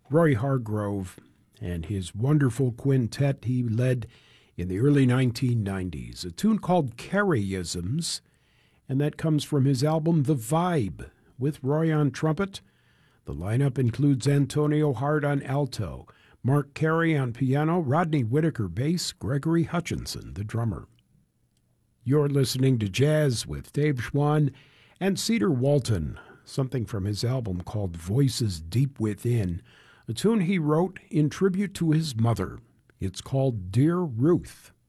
Roy Hargrove and his wonderful quintet he led in the early 1990s, a tune called Careyisms, and that comes from his album The Vibe, with Roy on trumpet. The lineup includes Antonio Hart on alto, Mark Carey on piano, Rodney Whitaker bass, Gregory Hutchinson, the drummer. You're listening to Jazz with Dave Schwann and Cedar Walton, something from his album called Voices Deep Within, a tune he wrote in tribute to his mother. It's called Dear Ruth.